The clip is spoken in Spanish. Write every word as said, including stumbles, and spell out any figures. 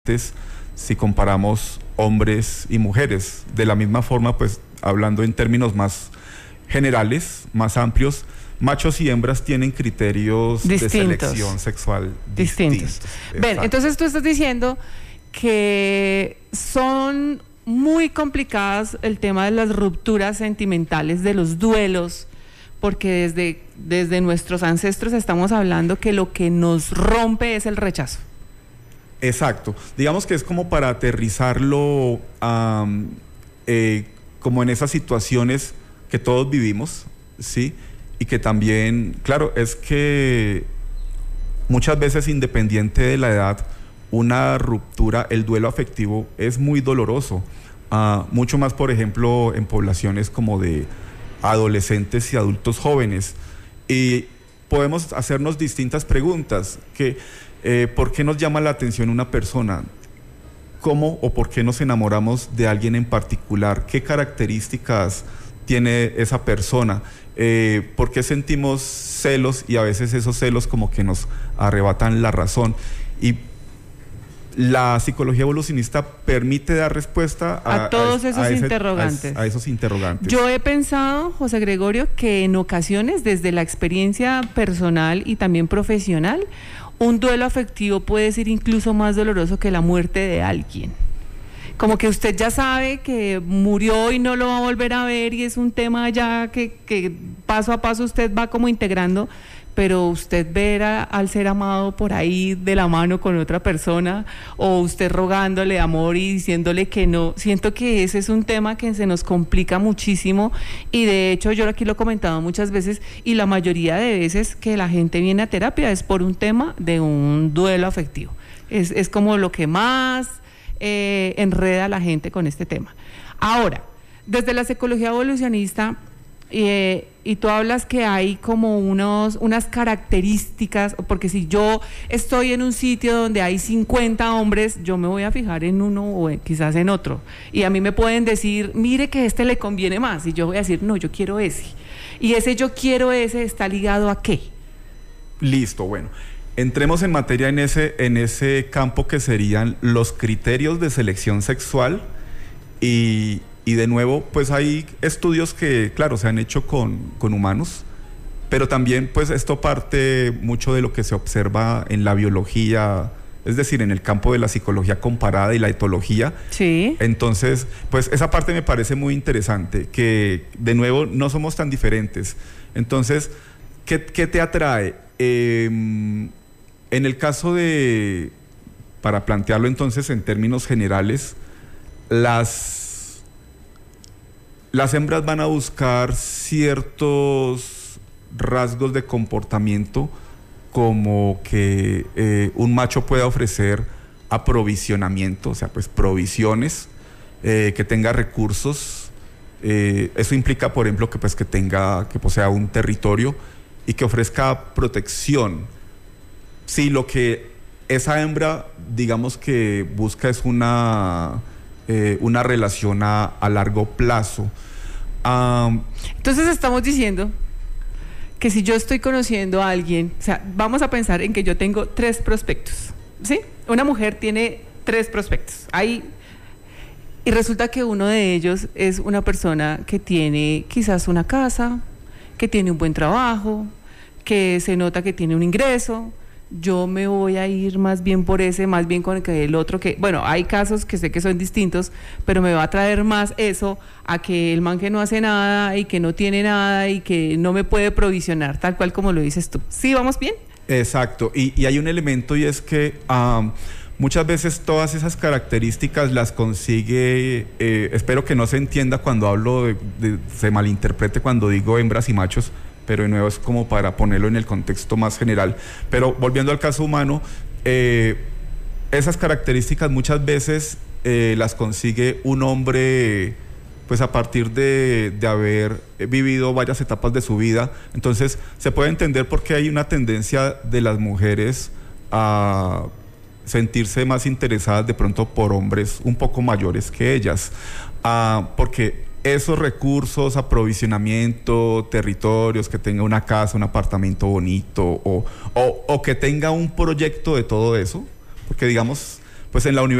si comparamos hombres y mujeres. De la misma forma, pues hablando en términos más generales, más amplios, machos y hembras tienen criterios distintos, de selección sexual distintos. distintos. Ven, entonces tú estás diciendo que son muy complicadas el tema de las rupturas sentimentales, de los duelos, porque desde, desde nuestros ancestros estamos hablando que lo que nos rompe es el rechazo. Exacto, digamos que es como para aterrizarlo um, eh, como en esas situaciones que todos vivimos, ¿sí? Y que también, claro, es que muchas veces, independiente de la edad, una ruptura, el duelo afectivo es muy doloroso, uh, mucho más, por ejemplo, en poblaciones como de adolescentes y adultos jóvenes, y podemos hacernos distintas preguntas, que Eh, ¿por qué nos llama la atención una persona? ¿Cómo o por qué nos enamoramos de alguien en particular? ¿Qué características tiene esa persona? Eh, ¿Por qué sentimos celos? Y a veces esos celos como que nos arrebatan la razón. Y la psicología evolucionista permite dar respuesta a, a todos a, esos a ese, interrogantes. A, a esos interrogantes. Yo he pensado, José Gregorio, que en ocasiones, desde la experiencia personal y también profesional, un duelo afectivo puede ser incluso más doloroso que la muerte de alguien. Como que usted ya sabe que murió y no lo va a volver a ver, y es un tema ya que, que paso a paso usted va como integrando, pero usted ver a, al ser amado por ahí de la mano con otra persona, o usted rogándole amor y diciéndole que no, siento que ese es un tema que se nos complica muchísimo, y de hecho yo aquí lo he comentado muchas veces, y la mayoría de veces que la gente viene a terapia es por un tema de un duelo afectivo, es, es como lo que más eh, enreda a la gente con este tema. Ahora, desde la psicología evolucionista, Eh, y tú hablas que hay como unos, unas características, porque si yo estoy en un sitio donde hay cincuenta hombres, yo me voy a fijar en uno o en, quizás en otro, y a mí me pueden decir, mire que este le conviene más, y yo voy a decir, no, yo quiero ese, y ese yo quiero ese está ligado ¿a qué? Listo, bueno, entremos en materia en ese, en ese campo que serían los criterios de selección sexual. y Y de nuevo, pues hay estudios que, claro, se han hecho con, con humanos, pero también pues esto parte mucho de lo que se observa en la biología, es decir, en el campo de la psicología comparada y la etología. Sí. Entonces, pues esa parte me parece muy interesante, que de nuevo no somos tan diferentes. Entonces, ¿qué, qué te atrae? Eh, en el caso de, para plantearlo entonces en términos generales, las... Las hembras van a buscar ciertos rasgos de comportamiento, como que eh, un macho pueda ofrecer aprovisionamiento, o sea, pues provisiones, eh, que tenga recursos. Eh, eso implica, por ejemplo, que pues que tenga, que posea un territorio y que ofrezca protección. Si lo que esa hembra, digamos que busca es una Eh, una relación a, a largo plazo. Um, Entonces estamos diciendo que si yo estoy conociendo a alguien, o sea, vamos a pensar en que yo tengo tres prospectos, ¿sí? Una mujer tiene tres prospectos, ahí, y resulta que uno de ellos es una persona que tiene quizás una casa, que tiene un buen trabajo, que se nota que tiene un ingreso. Yo me voy a ir más bien por ese, más bien con el, que el otro, que, bueno, hay casos que sé que son distintos, pero me va a traer más eso a que el man que no hace nada y que no tiene nada y que no me puede provisionar, tal cual como lo dices tú. ¿Sí, vamos bien? Exacto, y, y hay un elemento, y es que um, muchas veces todas esas características las consigue, eh, espero que no se entienda cuando hablo, de, de, se malinterprete cuando digo hembras y machos, pero de nuevo es como para ponerlo en el contexto más general. Pero volviendo al caso humano, eh, esas características muchas veces eh, las consigue un hombre pues a partir de, de haber vivido varias etapas de su vida. Entonces se puede entender por qué hay una tendencia de las mujeres a sentirse más interesadas de pronto por hombres un poco mayores que ellas, uh, porque esos recursos, aprovisionamiento, territorios, que tenga una casa, un apartamento bonito, o, o, o que tenga un proyecto de todo eso, porque digamos, pues en la universidad